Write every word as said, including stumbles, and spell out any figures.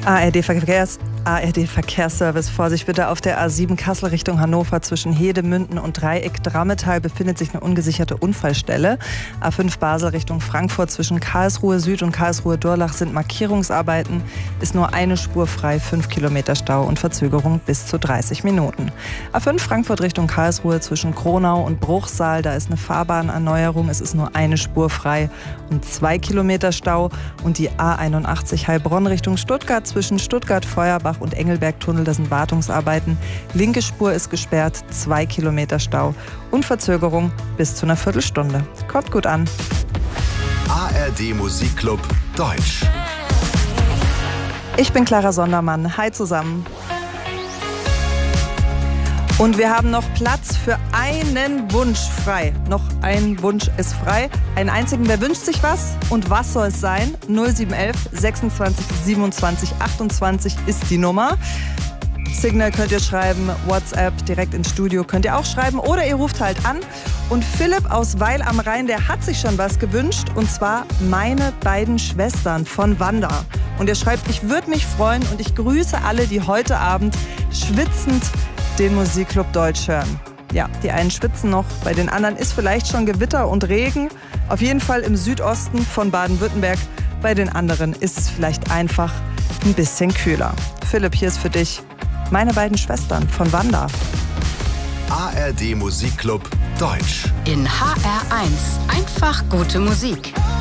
A R D Verkehrs A R D Verkehrsservice. Vorsicht bitte auf der A sieben Kassel Richtung Hannover zwischen Hedemünden und Dreieck Drammetal befindet sich eine ungesicherte Unfallstelle. A fünf Basel Richtung Frankfurt zwischen Karlsruhe Süd und Karlsruhe Durlach sind Markierungsarbeiten. Ist nur eine Spur frei, fünf Kilometer Stau und Verzögerung bis zu dreißig Minuten. A fünf Frankfurt Richtung Karlsruhe zwischen Kronau und Bruchsal, da ist eine Fahrbahnerneuerung. Es ist nur eine Spur frei und zwei Kilometer Stau. Und die A einundachtzig Heilbronn Richtung Stuttgart zwischen Stuttgart Feuerbach und Engelbergtunnel, das sind Wartungsarbeiten. Linke Spur ist gesperrt, zwei Kilometer Stau und Verzögerung bis zu einer Viertelstunde. Kommt gut an. A R D Musikclub Deutsch. Ich bin Clara Sondermann. Hi zusammen. Und wir haben noch Platz für einen Wunsch frei. Noch ein Wunsch ist frei. Einen einzigen, wer wünscht sich was? Und was soll es sein? null sieben eins eins sechsundzwanzig siebenundzwanzig achtundzwanzig ist die Nummer. Signal könnt ihr schreiben, WhatsApp direkt ins Studio könnt ihr auch schreiben oder ihr ruft halt an. Und Philipp aus Weil am Rhein, der hat sich schon was gewünscht und zwar Meine beiden Schwestern von Wanda. Und er schreibt, ich würde mich freuen und ich grüße alle, die heute Abend schwitzend den Musikclub Deutsch hören. Ja, die einen schwitzen noch, bei den anderen ist vielleicht schon Gewitter und Regen. Auf jeden Fall im Südosten von Baden-Württemberg. Bei den anderen ist es vielleicht einfach ein bisschen kühler. Philipp, hier ist für dich Meine beiden Schwestern von Wanda. A R D Musikclub Deutsch. In H R eins. Einfach gute Musik.